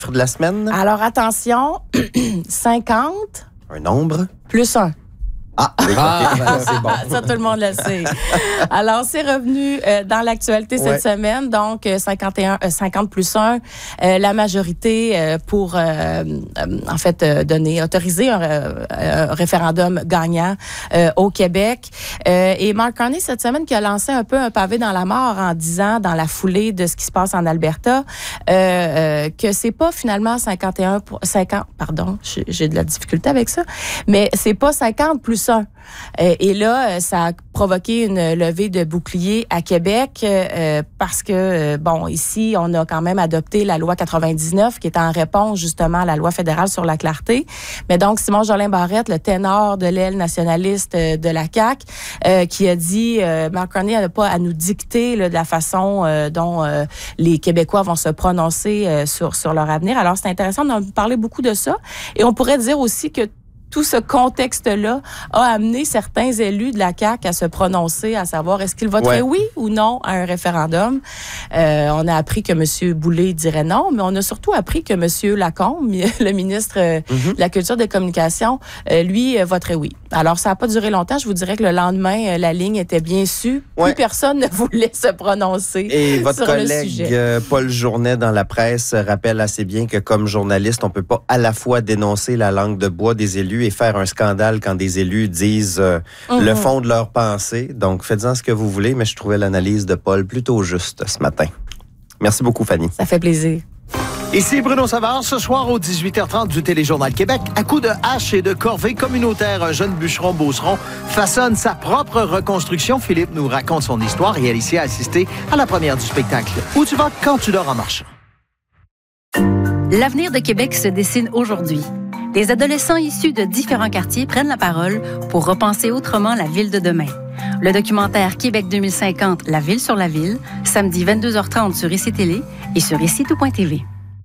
de la semaine? Alors, attention, 50... Un nombre? Plus 1. Ah, oui, c'est bon. Ça, tout le monde le sait. Alors, c'est revenu dans l'actualité cette semaine. Donc, 50 plus 1, la majorité pour, en fait, autoriser un référendum gagnant au Québec. Et Mark Carney, cette semaine, qui a lancé un peu un pavé dans la mort en disant, dans la foulée de ce qui se passe en Alberta, que c'est pas finalement 50, pardon, j'ai de la difficulté avec ça, mais c'est pas 50 plus 1. Et là, ça a provoqué une levée de boucliers à Québec parce que, bon, ici, on a quand même adopté la loi 99 qui est en réponse justement à la loi fédérale sur la clarté. Mais donc, Simon Jolin Barrette, le ténor de l'aile nationaliste de la CAQ, qui a dit, Mark Carney n'a pas à nous dicter là, de la façon dont les Québécois vont se prononcer sur leur avenir. Alors, c'est intéressant d'en parler beaucoup de ça. Et on pourrait dire aussi que tout ce contexte-là a amené certains élus de la CAQ à se prononcer, à savoir est-ce qu'ils voteraient oui ou non à un référendum. On a appris que M. Boulay dirait non, mais on a surtout appris que M. Lacombe, le ministre de la Culture et des Communications, lui, voterait oui. Alors, ça n'a pas duré longtemps. Je vous dirais que le lendemain, la ligne était bien sue. Plus personne ne voulait se prononcer sur le sujet. Et votre collègue Paul Journet dans la presse rappelle assez bien que comme journaliste, on ne peut pas à la fois dénoncer la langue de bois des élus et faire un scandale quand des élus disent le fond de leur pensée. Donc, faites-en ce que vous voulez, mais je trouvais l'analyse de Paul plutôt juste ce matin. Merci beaucoup, Fanny. Ça fait plaisir. Ici Bruno Savard, ce soir au 18h30 du Téléjournal Québec, à coups de hache et de corvée communautaire, un jeune bûcheron beauceron façonne sa propre reconstruction. Philippe nous raconte son histoire et Alicia a assisté à la première du spectacle. Où tu vas quand tu dors en marchant? L'avenir de Québec se dessine aujourd'hui. Des adolescents issus de différents quartiers prennent la parole pour repenser autrement la ville de demain. Le documentaire Québec 2050, La ville sur la ville, samedi 22h30 sur ICI Télé et sur ICI.tv.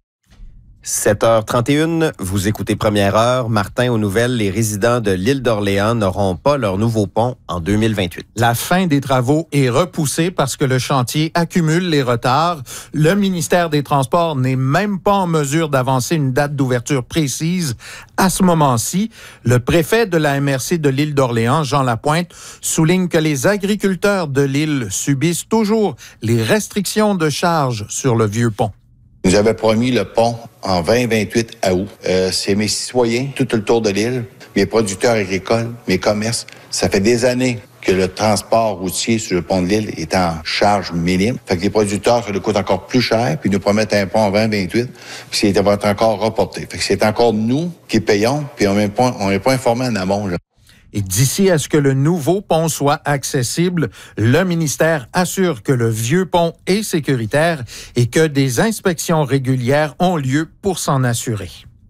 7h31, vous écoutez Première Heure. Martin, aux nouvelles, les résidents de l'île d'Orléans n'auront pas leur nouveau pont en 2028. La fin des travaux est repoussée parce que le chantier accumule les retards. Le ministère des Transports n'est même pas en mesure d'avancer une date d'ouverture précise à ce moment-ci. Le préfet de la MRC de l'île d'Orléans, Jean Lapointe, souligne que les agriculteurs de l'île subissent toujours les restrictions de charges sur le vieux pont. Nous avait promis le pont en 2028 à août. C'est mes citoyens, tout le tour de l'île, mes producteurs agricoles, mes commerces. Ça fait des années que le transport routier sur le pont de l'île est en charge minime. Fait que les producteurs, ça leur coûte encore plus cher, puis ils nous promettent un pont en 2028, puis ça va être encore reporté. Fait que c'est encore nous qui payons, puis on n'est pas informés en amont. Là. Et d'ici à ce que le nouveau pont soit accessible, le ministère assure que le vieux pont est sécuritaire et que des inspections régulières ont lieu pour s'en assurer.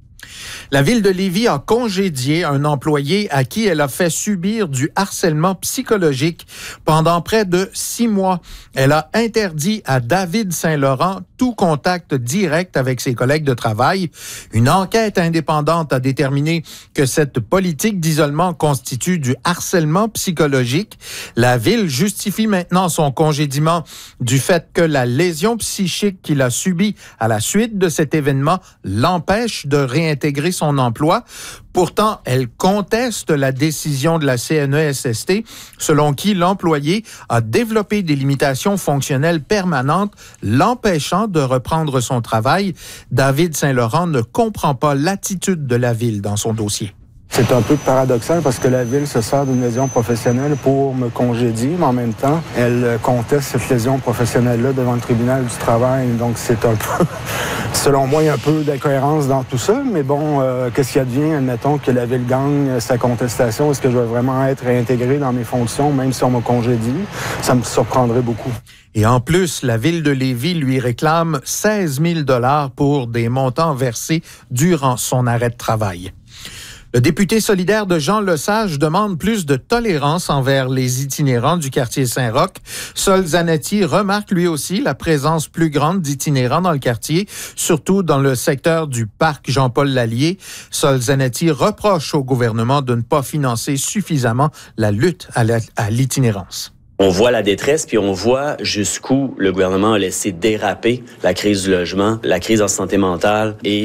La ville de Lévis a congédié un employé à qui elle a fait subir du harcèlement psychologique pendant près de 6 mois. Elle a interdit à David Saint-Laurent tout contact direct avec ses collègues de travail. Une enquête indépendante a déterminé que cette politique d'isolement constitue du harcèlement psychologique. La ville justifie maintenant son congédiement du fait que la lésion psychique qu'il a subie à la suite de cet événement l'empêche de réintégrer son emploi. Pourtant, elle conteste la décision de la CNESST, selon qui l'employé a développé des limitations fonctionnelles permanentes, l'empêchant de reprendre son travail. David Saint-Laurent ne comprend pas l'attitude de la ville dans son dossier. C'est un peu paradoxal parce que la Ville se sert d'une lésion professionnelle pour me congédier, mais en même temps, elle conteste cette lésion professionnelle-là devant le tribunal du travail. Donc, c'est un peu, selon moi, il y a un peu d'incohérence dans tout ça. Mais bon, qu'est-ce qui advient? Admettons que la Ville gagne sa contestation. Est-ce que je vais vraiment être réintégré dans mes fonctions, même si on me congédie? Ça me surprendrait beaucoup. Et en plus, la Ville de Lévis lui réclame 16 000 $ pour des montants versés durant son arrêt de travail. Le député solidaire de Jean Lesage demande plus de tolérance envers les itinérants du quartier Saint-Roch. Sol Zanetti remarque lui aussi la présence plus grande d'itinérants dans le quartier, surtout dans le secteur du parc Jean-Paul Lallier. Sol Zanetti reproche au gouvernement de ne pas financer suffisamment la lutte à l'itinérance. On voit la détresse, puis on voit jusqu'où le gouvernement a laissé déraper la crise du logement, la crise en santé mentale et